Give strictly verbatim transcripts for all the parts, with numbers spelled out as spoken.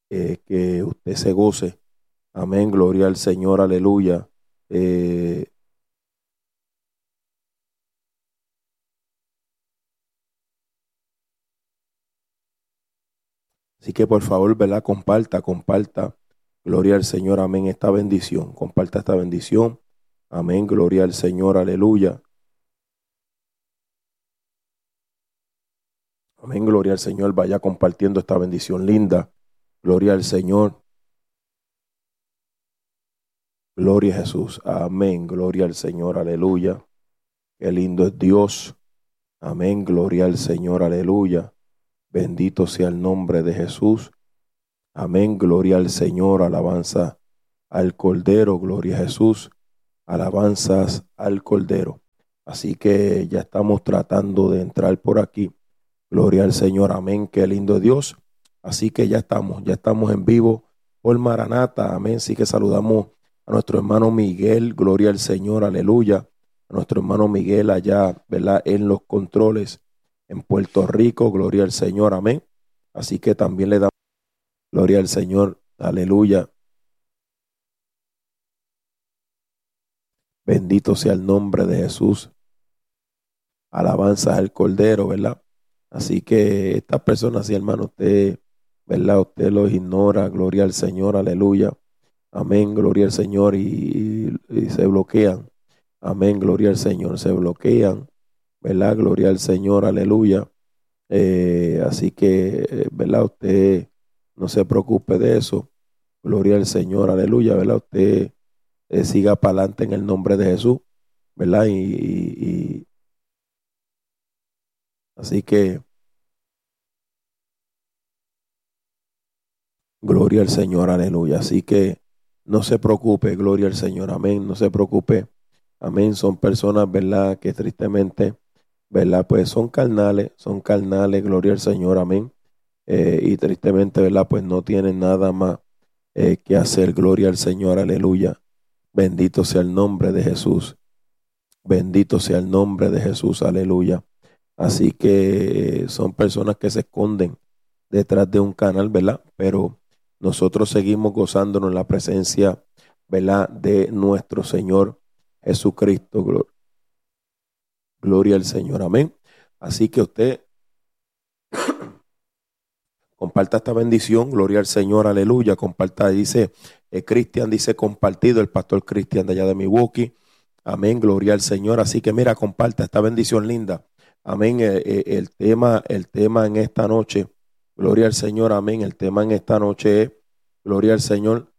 eh, que usted se goce. Amén, gloria al Señor, aleluya. Eh, así que por favor, ¿verdad? Comparta, comparta. Gloria al Señor, amén, esta bendición. Comparta esta bendición. Amén, gloria al Señor, aleluya. Amén, gloria al Señor. Vaya compartiendo esta bendición linda. Gloria al Señor. Gloria a Jesús. Amén, gloria al Señor, aleluya. Qué lindo es Dios. Amén, gloria al Señor, aleluya. Bendito sea el nombre de Jesús. Amén, gloria al Señor, alabanza al Cordero, gloria a Jesús, alabanzas al Cordero. Así que ya estamos tratando de entrar por aquí. Gloria al Señor, amén, qué lindo Dios. Así que ya estamos, ya estamos en vivo por Maranata, amén. Así que saludamos a nuestro hermano Miguel, gloria al Señor, aleluya. A nuestro hermano Miguel allá, ¿verdad? En los controles en Puerto Rico, gloria al Señor, amén. Así que también le damos gloria al Señor, aleluya. Bendito sea el nombre de Jesús. Alabanza al Cordero, ¿verdad? Así que estas personas, sí, hermano, usted, ¿verdad? Usted los ignora, gloria al Señor, aleluya. Amén, gloria al Señor y, y, y se bloquean. Amén, gloria al Señor, se bloquean, ¿verdad? Gloria al Señor, aleluya. Eh, así que, eh, ¿verdad? Usted no se preocupe de eso. Gloria al Señor, aleluya, ¿verdad? Usted eh, siga para adelante en el nombre de Jesús, ¿verdad? Y, y, y así que, gloria al Señor, aleluya. Así que no se preocupe, gloria al Señor, amén. No se preocupe, amén. Son personas, ¿verdad? Que tristemente, ¿verdad? Pues son carnales, son carnales, gloria al Señor, amén. Eh, y tristemente, ¿verdad? Pues no tienen nada más eh, que hacer, gloria al Señor, aleluya. Bendito sea el nombre de Jesús. Bendito sea el nombre de Jesús, aleluya. Así que son personas que se esconden detrás de un canal, ¿verdad? Pero nosotros seguimos gozándonos en la presencia, ¿verdad? De nuestro Señor Jesucristo. Glor- Gloria al Señor, amén. Así que usted comparta esta bendición, gloria al Señor, aleluya. Comparta, dice eh, Cristian, dice compartido, el pastor Cristian de allá de Milwaukee. Amén, gloria al Señor. Así que mira, comparta esta bendición linda. Amén. Eh, eh, el tema, el tema en esta noche, gloria al Señor, amén. El tema en esta noche es, gloria al Señor.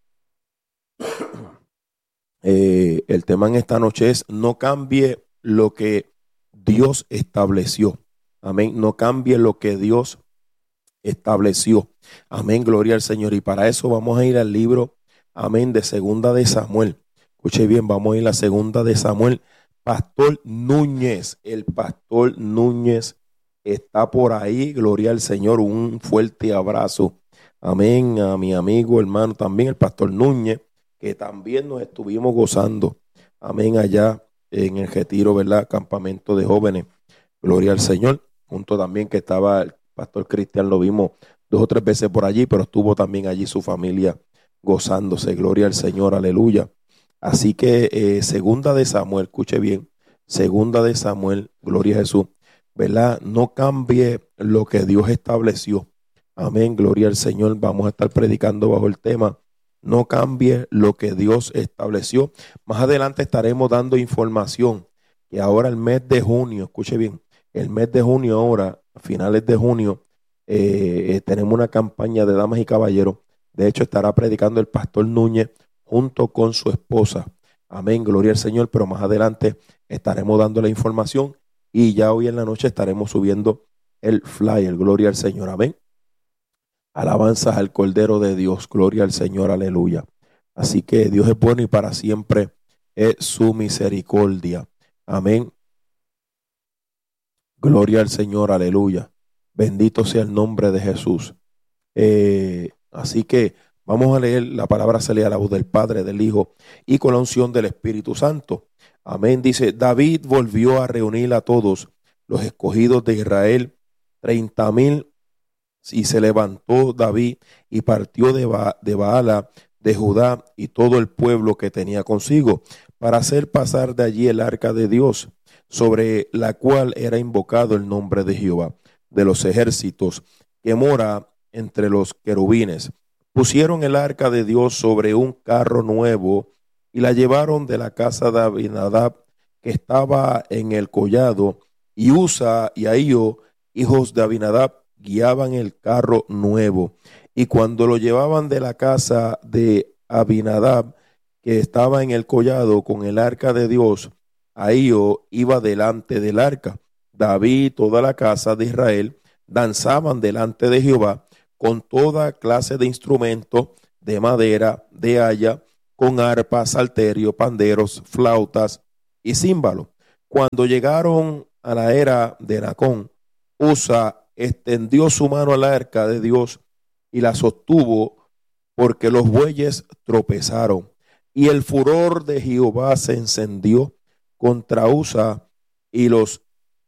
Eh, el tema en esta noche es, no cambie lo que Dios estableció. Amén. No cambie lo que Dios estableció. Amén, gloria al Señor. Y para eso vamos a ir al libro, amén, de segunda de Samuel. Escuche bien, vamos a ir a la segunda de Samuel. Pastor Núñez, el pastor Núñez está por ahí, gloria al Señor. Un fuerte abrazo, amén, a mi amigo, hermano, también el pastor Núñez, que también nos estuvimos gozando, amén, allá en el retiro, ¿verdad? Campamento de jóvenes, gloria al Señor. Junto también que estaba el pastor Cristian, lo vimos dos o tres veces por allí, pero estuvo también allí su familia gozándose, gloria al Señor, aleluya. Así que eh, segunda de Samuel, escuche bien, segunda de Samuel, gloria a Jesús, ¿verdad? No cambie lo que Dios estableció. Amén, gloria al Señor. Vamos a estar predicando bajo el tema, no cambie lo que Dios estableció. Más adelante estaremos dando información y ahora el mes de junio, escuche bien, el mes de junio ahora, a finales de junio, eh, eh, tenemos una campaña de damas y caballeros. De hecho, estará predicando el pastor Núñez junto con su esposa. Amén, gloria al Señor. Pero más adelante estaremos dando la información y ya hoy en la noche estaremos subiendo el flyer. Gloria al Señor, amén. Alabanzas al Cordero de Dios, gloria al Señor, aleluya. Así que Dios es bueno y para siempre es su misericordia. Amén. Gloria al Señor, aleluya. Bendito sea el nombre de Jesús. Eh, así que vamos a leer la palabra, se lee a la voz del Padre, del Hijo y con la unción del Espíritu Santo. Amén. Dice, David volvió a reunir a todos los escogidos de Israel, treinta mil y se levantó David y partió de, ba de Baala de Judá y todo el pueblo que tenía consigo, para hacer pasar de allí el arca de Dios, sobre la cual era invocado el nombre de Jehová de los ejércitos, que mora entre los querubines. Pusieron el arca de Dios sobre un carro nuevo y la llevaron de la casa de Abinadab, que estaba en el collado, y Usa y Ahío, hijos de Abinadab, guiaban el carro nuevo. Y cuando lo llevaban de la casa de Abinadab, que estaba en el collado con el arca de Dios, Ahío iba delante del arca. David y toda la casa de Israel danzaban delante de Jehová con toda clase de instrumentos de madera, de haya, con arpas, salterio, panderos, flautas y címbalos. Cuando llegaron a la era de Nacón, Usa extendió su mano al arca de Dios y la sostuvo, porque los bueyes tropezaron. Y el furor de Jehová se encendió contra Usa y los,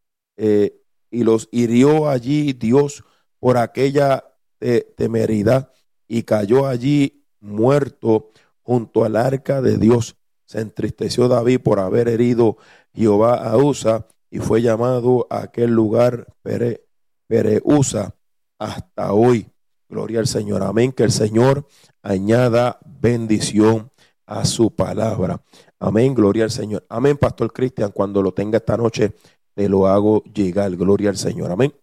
eh, y los hirió allí Dios por aquella te temeridad, y cayó allí muerto junto al arca de Dios. Se entristeció David por haber herido Jehová a Usa, y fue llamado a aquel lugar Pere, Pereusa hasta hoy. Gloria al Señor. Amén. Que el Señor añada bendición a su palabra. Amén. Gloria al Señor. Amén, Pastor Cristian. Cuando lo tenga esta noche, te lo hago llegar. Gloria al Señor. Amén.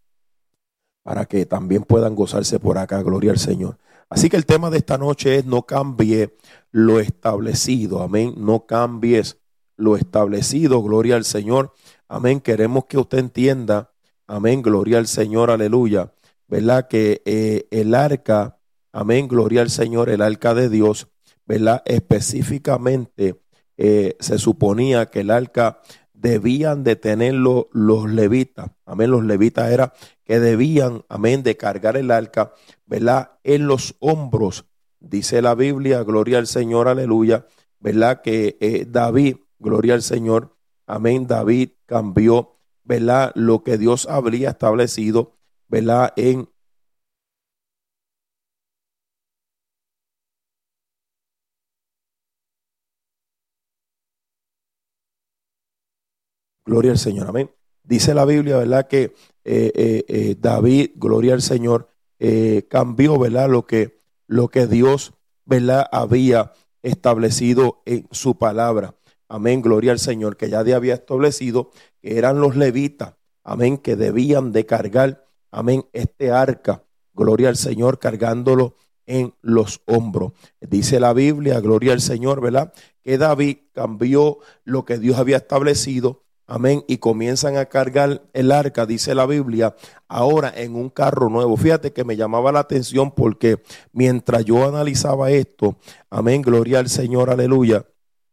Para que también puedan gozarse por acá. Gloria al Señor. Así que el tema de esta noche es: no cambie lo establecido. Amén. No cambies lo establecido. Gloria al Señor. Amén. Queremos que usted entienda. Amén. Gloria al Señor. Aleluya. ¿Verdad? Que eh, el arca, amén, gloria al Señor, el arca de Dios, ¿verdad? Específicamente eh, se suponía que el arca debían de tenerlo los levitas, amén, los levitas era que debían, amén, de cargar el arca, ¿verdad? En los hombros, dice la Biblia, gloria al Señor, aleluya, ¿verdad? Que eh, David, gloria al Señor, amén, David cambió, ¿verdad? Lo que Dios habría establecido, ¿verdad? En gloria al Señor, amén. Dice la Biblia, ¿verdad? Que eh, eh, eh, David, gloria al Señor, eh, cambió, ¿verdad? Lo que, lo que Dios, ¿verdad? Había establecido en su palabra. Amén, gloria al Señor, que ya había establecido que eran los levitas, amén, que debían de cargar, amén, este arca, gloria al Señor, cargándolo en los hombros. Dice la Biblia, gloria al Señor, ¿verdad? Que David cambió lo que Dios había establecido, amén, y comienzan a cargar el arca, dice la Biblia, ahora en un carro nuevo. Fíjate que me llamaba la atención porque mientras yo analizaba esto, amén, gloria al Señor, aleluya,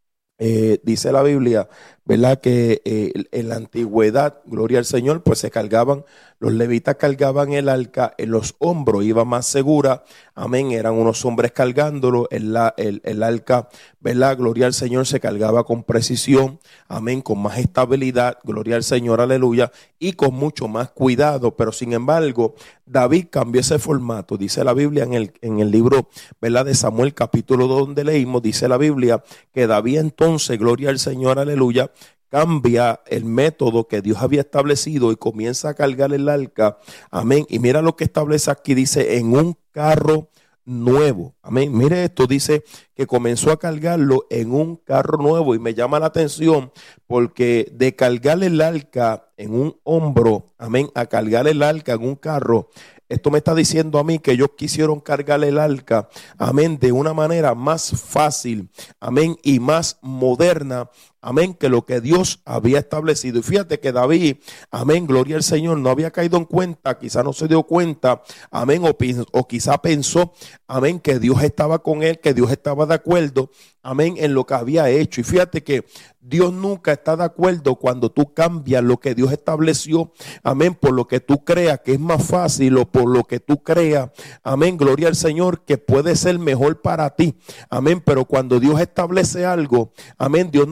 eh, dice la Biblia, ¿verdad? Que eh, en la antigüedad, gloria al Señor, pues se cargaban, los levitas cargaban el arca en los hombros, iba más segura, amén, eran unos hombres cargándolo, el, el, el arca, ¿verdad? Gloria al Señor, se cargaba con precisión, amén, con más estabilidad, gloria al Señor, aleluya, y con mucho más cuidado. Pero sin embargo, David cambió ese formato, dice la Biblia en el, en el libro, ¿verdad? De Samuel, capítulo dos, donde leímos, dice la Biblia que David entonces, gloria al Señor, aleluya, cambia el método que Dios había establecido y comienza a cargar el arca, amén, y mira lo que establece aquí, dice, en un carro nuevo, amén, mire esto, dice que comenzó a cargarlo en un carro nuevo, y me llama la atención porque de cargar el arca en un hombro, amén, a cargar el arca en un carro, esto me está diciendo a mí que ellos quisieron cargar el arca, amén, de una manera más fácil, amén, y más moderna, amén, que lo que Dios había establecido. Y fíjate que David, amén, gloria al Señor, no había caído en cuenta, quizá no se dio cuenta, amén, o, o quizá pensó, amén, que Dios estaba con él, que Dios estaba de acuerdo, amén, en lo que había hecho. Y fíjate que Dios nunca está de acuerdo cuando tú cambias lo que Dios estableció, amén, por lo que tú creas que es más fácil o por lo que tú creas, amén, gloria al Señor, que puede ser mejor para ti, amén. Pero cuando Dios establece algo, amén, Dios no lo establece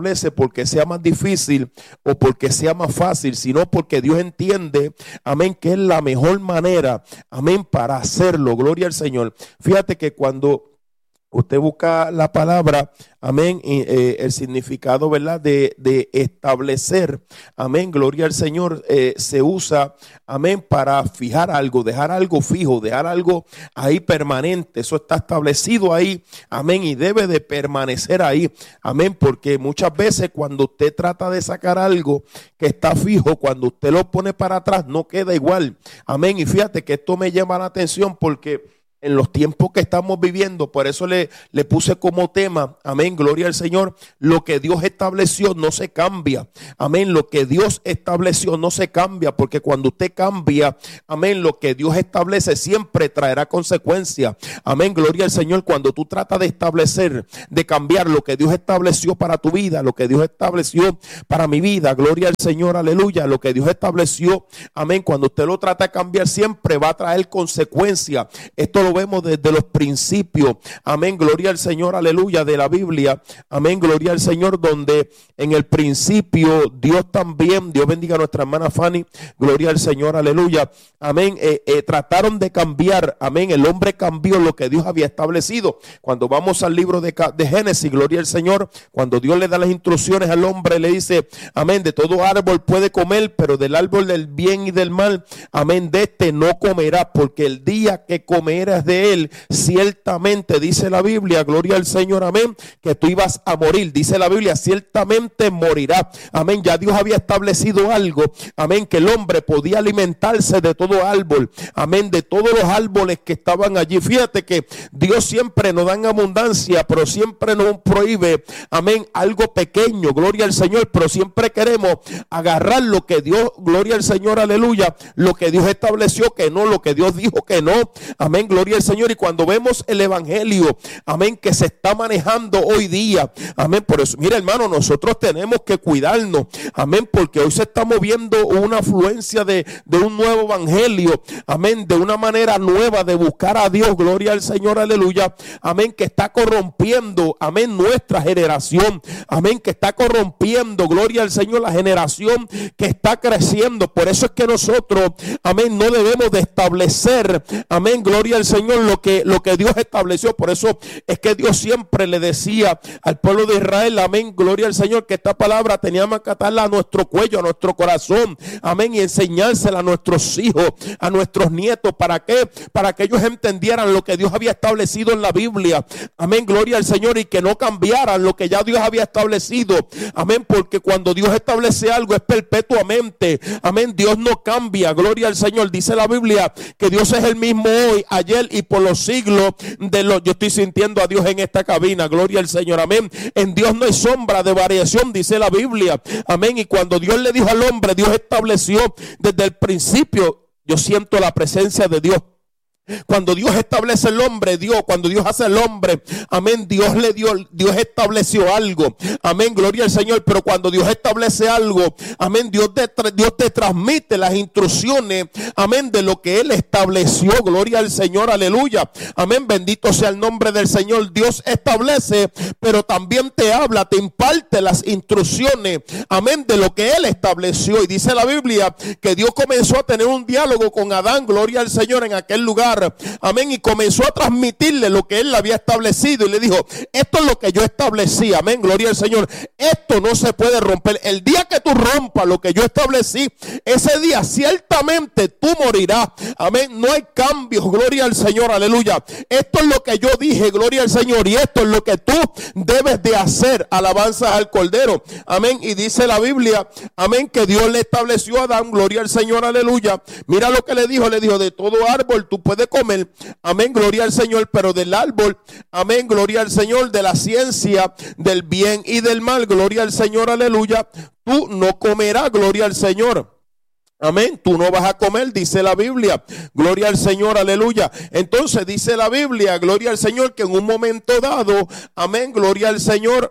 establece porque sea más difícil o porque sea más fácil, sino porque Dios entiende, amén, que es la mejor manera, amén, para hacerlo. Gloria al Señor. Fíjate que cuando usted busca la palabra, amén, y, eh, el significado, ¿verdad?, de, de establecer, amén, gloria al Señor, eh, se usa, amén, para fijar algo, dejar algo fijo, dejar algo ahí permanente. Eso está establecido ahí, amén, y debe de permanecer ahí, amén, porque muchas veces cuando usted trata de sacar algo que está fijo, cuando usted lo pone para atrás, no queda igual, amén. Y fíjate que esto me llama la atención porque en los tiempos que estamos viviendo, por eso le, le puse como tema, amén, gloria al Señor, lo que Dios estableció no se cambia, amén, lo que Dios estableció no se cambia, porque cuando usted cambia, amén, lo que Dios establece siempre traerá consecuencias, amén, gloria al Señor. Cuando tú tratas de establecer, de cambiar lo que Dios estableció para tu vida, lo que Dios estableció para mi vida, gloria al Señor, aleluya, lo que Dios estableció, amén, cuando usted lo trata de cambiar siempre va a traer consecuencias. Esto lo vemos desde los principios, amén, gloria al Señor, aleluya, de la Biblia, amén, gloria al Señor, donde en el principio Dios también, Dios bendiga a nuestra hermana Fanny, gloria al Señor, aleluya, amén, eh, eh, trataron de cambiar, amén, el hombre cambió lo que Dios había establecido. Cuando vamos al libro de, de Génesis, gloria al Señor, cuando Dios le da las instrucciones al hombre, le dice, amén, de todo árbol puede comer, pero del árbol del bien y del mal, amén, de este no comerá, porque el día que comerás de él, ciertamente dice la Biblia, gloria al Señor, amén, que tú ibas a morir. Dice la Biblia, ciertamente morirá, amén. Ya Dios había establecido algo, amén, que el hombre podía alimentarse de todo árbol, amén, de todos los árboles que estaban allí. Fíjate que Dios siempre nos da en abundancia, pero siempre nos prohíbe, amén, algo pequeño, gloria al Señor, pero siempre queremos agarrar lo que Dios, gloria al Señor, aleluya, lo que Dios estableció que no, lo que Dios dijo que no, amén, gloria al Señor. Y cuando vemos el evangelio, amén, que se está manejando hoy día, amén, por eso, mira hermano, nosotros tenemos que cuidarnos, amén, porque hoy se está moviendo una afluencia de, de un nuevo evangelio, amén, de una manera nueva de buscar a Dios, gloria al Señor, aleluya, amén, que está corrompiendo, amén, nuestra generación, amén, que está corrompiendo, gloria al Señor, la generación que está creciendo. Por eso es que nosotros, amén, no debemos de establecer, amén, gloria al Señor, lo que, lo que Dios estableció. Por eso es que Dios siempre le decía al pueblo de Israel, amén, gloria al Señor, que esta palabra teníamos que atarla a nuestro cuello, a nuestro corazón, amén, y enseñársela a nuestros hijos, a nuestros nietos. ¿Para qué? Para que ellos entendieran lo que Dios había establecido en la Biblia, amén, gloria al Señor, y que no cambiaran lo que ya Dios había establecido, amén, porque cuando Dios establece algo es perpetuamente, amén, Dios no cambia, gloria al Señor. Dice la Biblia que Dios es el mismo hoy, ayer y por los siglos de los. Yo estoy sintiendo a Dios en esta cabina, gloria al Señor, amén. En Dios no hay sombra de variación, dice la Biblia, amén. Y cuando Dios le dijo al hombre, Dios estableció desde el principio. Yo siento la presencia de Dios. Cuando Dios establece el hombre, Dios, cuando Dios hace el hombre, amén, Dios le dio, Dios estableció algo, amén, gloria al Señor. Pero cuando Dios establece algo, amén, Dios te, Dios te transmite las instrucciones, amén, de lo que Él estableció, gloria al Señor, aleluya, amén, bendito sea el nombre del Señor. Dios establece, pero también te habla, te imparte las instrucciones, amén, de lo que Él estableció. Y dice la Biblia que Dios comenzó a tener un diálogo con Adán, gloria al Señor, en aquel lugar, amén, y comenzó a transmitirle lo que él había establecido y le dijo, esto es lo que yo establecí, amén, gloria al Señor, esto no se puede romper. El día que tú rompas lo que yo establecí, ese día ciertamente tú morirás, amén, no hay cambios, gloria al Señor, aleluya. Esto es lo que yo dije, gloria al Señor, y esto es lo que tú debes de hacer, alabanzas al Cordero, amén. Y dice la Biblia, amén, que Dios le estableció a Adán, gloria al Señor, aleluya. Mira lo que le dijo, le dijo, de todo árbol tú puedes comer, amén, gloria al Señor, pero del árbol, amén, gloria al Señor, de la ciencia del bien y del mal, gloria al Señor, aleluya, tú no comerás, gloria al Señor. Amén, tú no vas a comer, dice la Biblia, gloria al Señor, aleluya. Entonces dice la Biblia, gloria al Señor, que en un momento dado, amén, gloria al Señor,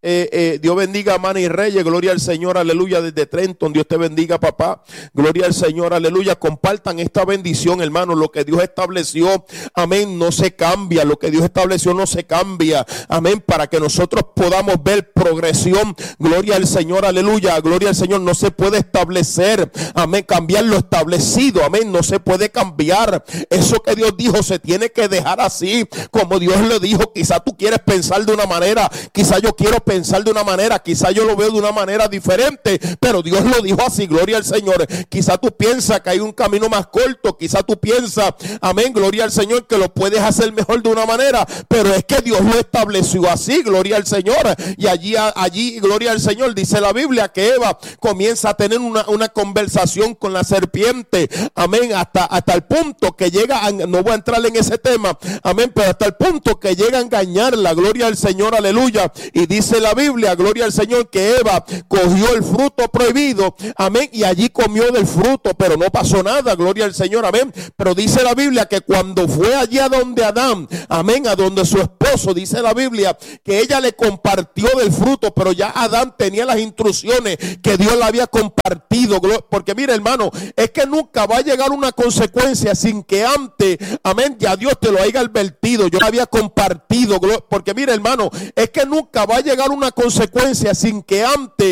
Eh, eh, Dios bendiga a Manny Reyes, gloria al Señor, aleluya, desde Trenton. Dios te bendiga, papá, gloria al Señor, aleluya. Compartan esta bendición, hermano. Lo que Dios estableció, amén, no se cambia. Lo que Dios estableció no se cambia, amén, para que nosotros podamos ver progresión, gloria al Señor, aleluya, gloria al Señor. No se puede establecer, amén, cambiar lo establecido, amén, no se puede cambiar. Eso que Dios dijo se tiene que dejar así como Dios le dijo. Quizá tú quieres pensar de una manera, quizá yo quiero pensar pensar de una manera, quizá yo lo veo de una manera diferente, pero Dios lo dijo así, gloria al Señor. Quizá tú piensas que hay un camino más corto, quizá tú piensas, amén, gloria al Señor, que lo puedes hacer mejor de una manera, pero es que Dios lo estableció así, gloria al Señor. Y allí, allí, gloria al Señor, dice la Biblia que Eva comienza a tener una, una conversación con la serpiente, amén, hasta, hasta el punto que llega, a, no voy a entrar en ese tema, amén, pero hasta el punto que llega a engañarla, gloria al Señor, aleluya. Y dice la Biblia, gloria al Señor, que Eva cogió el fruto prohibido, amén, y allí comió del fruto, pero no pasó nada, gloria al Señor, amén. Pero dice la Biblia que cuando fue allí a donde Adán, amén, a donde su esposo, dice la Biblia que ella le compartió del fruto, pero ya Adán tenía las instrucciones que Dios le había compartido, porque mira, hermano, es que nunca va a llegar una consecuencia sin que antes, amén, ya Dios te lo haya advertido, yo lo había compartido, porque mira, hermano, es que nunca va a llegar una consecuencia sin que antes